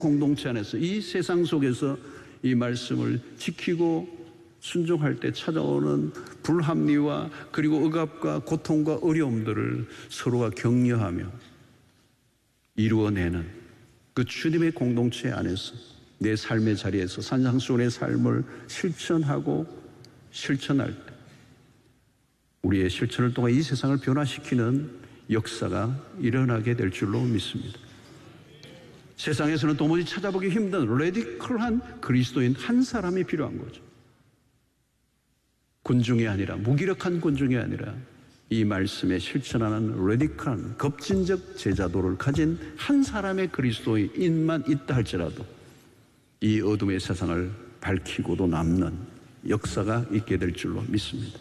공동체 안에서 이 세상 속에서 이 말씀을 지키고 순종할 때 찾아오는 불합리와 그리고 억압과 고통과 어려움들을 서로가 격려하며 이루어내는 그 주님의 공동체 안에서 내 삶의 자리에서 산상수훈의 삶을 실천하고 실천할 때 우리의 실천을 통해 이 세상을 변화시키는 역사가 일어나게 될 줄로 믿습니다. 세상에서는 도무지 찾아보기 힘든 레디컬한 그리스도인 한 사람이 필요한 거죠. 군중이 아니라, 무기력한 군중이 아니라 이 말씀에 실천하는 레디컬한 급진적 제자도를 가진 한 사람의 그리스도인만 있다 할지라도 이 어둠의 세상을 밝히고도 남는 역사가 있게 될 줄로 믿습니다.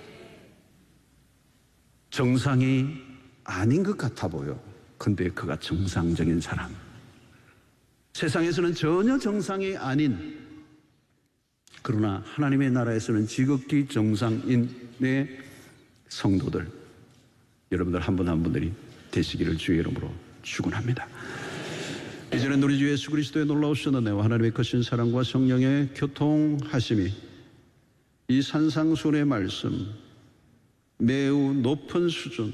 정상이 아닌 것 같아 보여. 근데 그가 정상적인 사람. 세상에서는 전혀 정상이 아닌, 그러나 하나님의 나라에서는 지극히 정상인의 성도들, 여러분들 한 분 한 분들이 되시기를 주의 이름으로 축원합니다. 이제는 우리 주 예수 그리스도의 놀라우신 은혜와 하나님의 크신 사랑과 성령의 교통하심이 이 산상수훈의 말씀, 매우 높은 수준,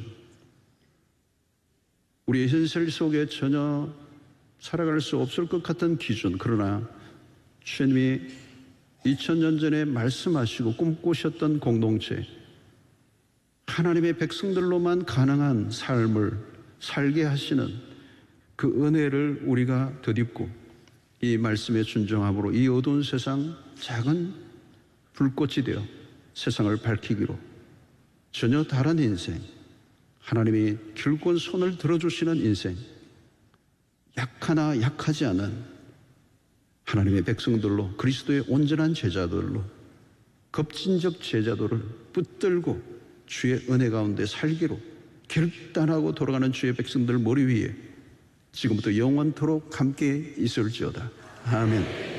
우리의 현실 속에 전혀 살아갈 수 없을 것 같은 기준, 그러나 주님이 2000년 전에 말씀하시고 꿈꾸셨던 공동체, 하나님의 백성들로만 가능한 삶을 살게 하시는 그 은혜를 우리가 덧입고 이 말씀에 순종함으로 이 어두운 세상 작은 불꽃이 되어 세상을 밝히기로 전혀 다른 인생, 하나님이 길고 손을 들어주시는 인생, 약하나 약하지 않은 하나님의 백성들로, 그리스도의 온전한 제자들로 급진적 제자도를 붙들고 주의 은혜 가운데 살기로 결단하고 돌아가는 주의 백성들 머리 위에 지금부터 영원토록 함께 있을지어다. 아멘.